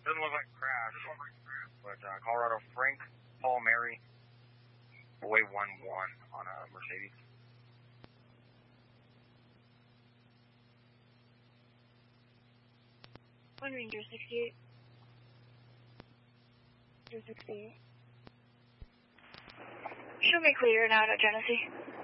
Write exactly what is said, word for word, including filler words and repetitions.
Doesn't look like crash, but uh, Colorado Frank, Paul Mary, away one one on a Mercedes. One Ranger sixty-eight. Ranger sixty-eight. Show me clear now to Genesee.